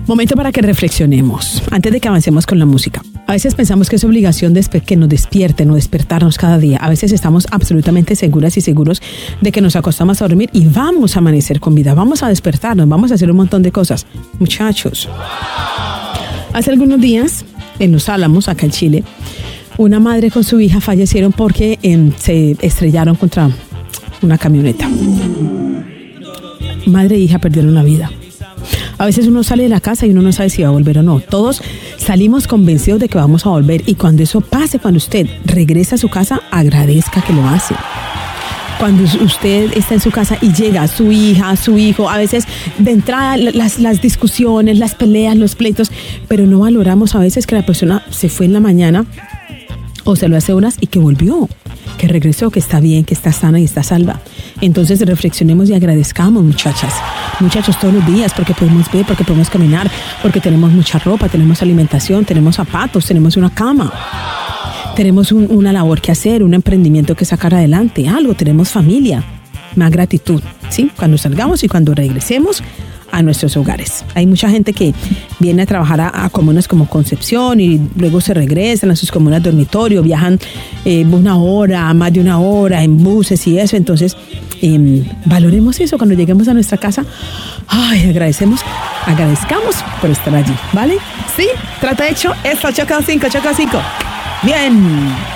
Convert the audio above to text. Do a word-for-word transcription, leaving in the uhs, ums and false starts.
Momento para que reflexionemos, antes de que avancemos con la música. A veces pensamos que es obligación despe- que nos despierten o despertarnos cada día. A veces estamos absolutamente seguras y seguros de que nos acostamos a dormir y vamos a amanecer con vida, vamos a despertarnos, vamos a hacer un montón de cosas. Muchachos, hace algunos días, en Los Álamos, acá en Chile, una madre con su hija fallecieron porque eh, se estrellaron contra una camioneta. Madre e hija perdieron la vida. A veces uno sale de la casa y uno no sabe si va a volver o no. Todos salimos convencidos de que vamos a volver, y cuando eso pase, cuando usted regresa a su casa, agradezca que lo hace. Cuando usted está en su casa y llega su hija, su hijo, a veces de entrada las, las discusiones, las peleas, los pleitos, pero no valoramos a veces que la persona se fue en la mañana o se lo hace horas y que volvió, que regresó, que está bien, que está sana y está salva. Entonces reflexionemos y agradezcamos, muchachas, muchachos, todos los días, porque podemos ver, porque podemos caminar, porque tenemos mucha ropa, tenemos alimentación, tenemos zapatos, tenemos una cama, tenemos un, una labor que hacer, un emprendimiento que sacar adelante, algo, tenemos familia. Más gratitud, ¿sí? Cuando salgamos y cuando regresemos a nuestros hogares. Hay mucha gente que viene a trabajar a, a comunas como Concepción y luego se regresan a sus comunas dormitorio, viajan eh, una hora, más de una hora en buses y eso. Entonces, eh, valoremos eso cuando lleguemos a nuestra casa. Ay, agradecemos, agradezcamos por estar allí, ¿vale? Sí, trata hecho. Esto, Choco cinco, Choco cinco. Bien.